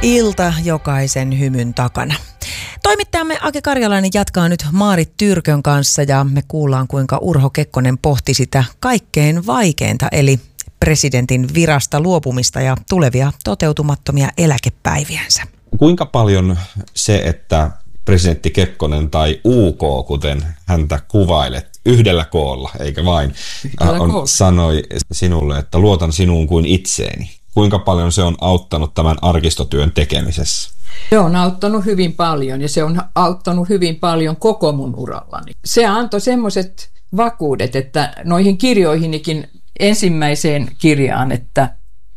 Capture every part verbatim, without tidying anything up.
Ilta jokaisen hymyn takana. Toimittajamme Ake Karjalainen jatkaa nyt Maarit Tyrkön kanssa ja me kuullaan, kuinka Urho Kekkonen pohti sitä kaikkein vaikeinta, eli presidentin virasta luopumista ja tulevia toteutumattomia eläkepäiviänsä. Kuinka paljon se, että presidentti Kekkonen tai U K, kuten häntä kuvailet, yhdellä koolla, eikä vain, yhdellä on, koolla. sanoi sinulle, että luotan sinuun kuin itseeni. Kuinka paljon se on auttanut tämän arkistotyön tekemisessä? Se on auttanut hyvin paljon ja se on auttanut hyvin paljon koko mun urallani. Se antoi semmoiset vakuudet, että noihin kirjoihinikin ensimmäiseen kirjaan, että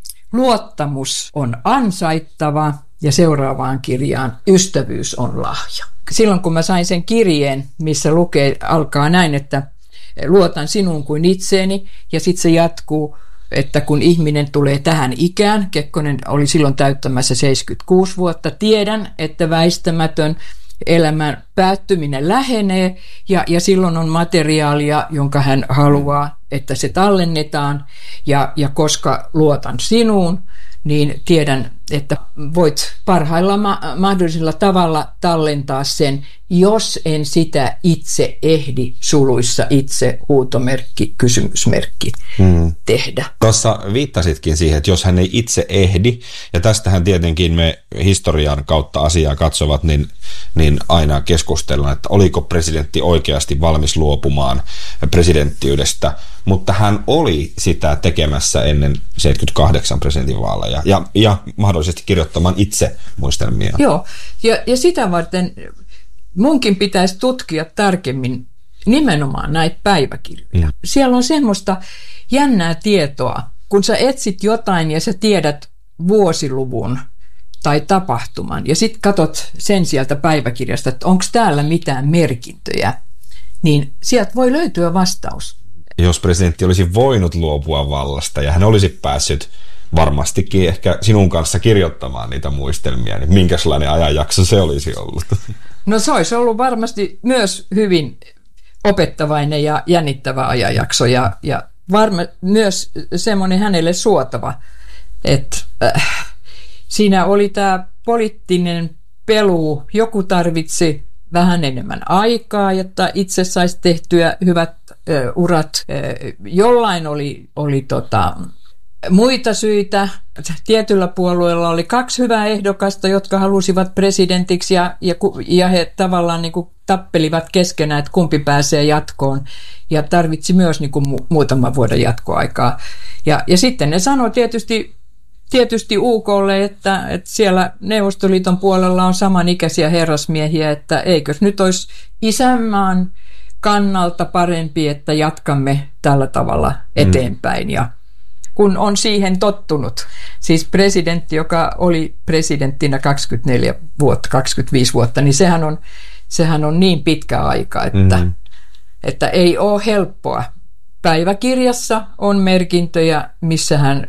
luottamus on ansaittava ja seuraavaan kirjaan ystävyys on lahja. Silloin kun mä sain sen kirjeen, missä lukee, alkaa näin, että luotan sinuun kuin itseeni ja sitten se jatkuu, että kun ihminen tulee tähän ikään, Kekkonen oli silloin täyttämässä seitsemänkymmentäkuusi vuotta, tiedän, että väistämätön elämän päättyminen lähenee ja, ja silloin on materiaalia, jonka hän haluaa, että se tallennetaan ja, ja koska luotan sinuun, niin tiedän, että voit parhailla ma- mahdollisella tavalla tallentaa sen, jos en sitä itse ehdi, suluissa itse, huutomerkki, kysymysmerkki, hmm. tehdä. Tuossa viittasitkin siihen, että jos hän ei itse ehdi, ja tästähän tietenkin me historian kautta asiaa katsovat, niin, niin aina keskustellaan, että oliko presidentti oikeasti valmis luopumaan presidenttiydestä, mutta hän oli sitä tekemässä ennen seitsemänkymmentäkahdeksan presidentin vaaleja ja, ja mahdollisesti kirjoittamaan itse muistelmia. Joo, ja, ja sitä varten munkin pitäisi tutkia tarkemmin nimenomaan näitä päiväkirjoja. Mm. Siellä on semmoista jännää tietoa, kun sä etsit jotain ja sä tiedät vuosiluvun tai tapahtuman ja sitten katot sen sieltä päiväkirjasta, että onko täällä mitään merkintöjä, niin sieltä voi löytyä vastaus. Jos presidentti olisi voinut luopua vallasta ja hän olisi päässyt varmastikin ehkä sinun kanssa kirjoittamaan niitä muistelmia, niin minkälainen ajanjakso se olisi ollut? No se olisi ollut varmasti myös hyvin opettavainen ja jännittävä ajanjakso ja, ja varma, myös semmoinen hänelle suotava, että äh, siinä oli tämä poliittinen pelu, joku tarvitsi vähän enemmän aikaa, jotta itse saisi tehtyä hyvät äh, urat. Äh, jollain oli, oli tota, muita syitä. Tietyllä puolueella oli kaksi hyvää ehdokasta, jotka halusivat presidentiksi ja, ja, ja he tavallaan niin kuin tappelivat keskenään, että kumpi pääsee jatkoon ja tarvitsi myös niin kuin mu- muutaman vuoden jatkoaikaa. Ja, ja sitten ne sanoi tietysti, tietysti U K:lle, että, että siellä Neuvostoliiton puolella on samanikäisiä herrasmiehiä, että eikös nyt olisi isänmaan kannalta parempi, että jatkamme tällä tavalla eteenpäin ja kun on siihen tottunut. Siis presidentti, joka oli presidenttinä kaksikymmentäneljä vuotta, kaksikymmentäviisi vuotta, niin sehän on, sehän on niin pitkä aika, että, mm-hmm. että ei ole helppoa. Päiväkirjassa on merkintöjä, missä hän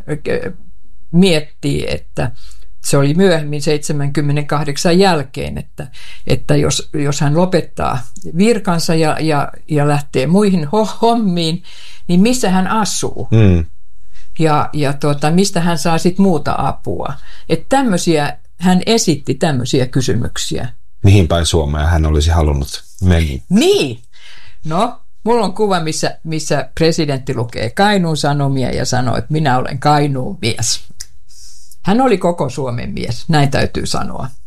miettii, että se oli myöhemmin seitsemänkymmentäkahdeksan jälkeen, että, että jos, jos hän lopettaa virkansa ja, ja, ja lähtee muihin hommiin, niin missä hän asuu? Mm. Ja, ja tuota, mistä hän saa sitten muuta apua. Että tämmöisiä, hän esitti tämmöisiä kysymyksiä. Mihin päin Suomea hän olisi halunnut mennä? Niin. No, mulla on kuva, missä, missä presidentti lukee Kainuun Sanomia ja sanoo, että minä olen Kainuun mies. Hän oli koko Suomen mies, näin täytyy sanoa.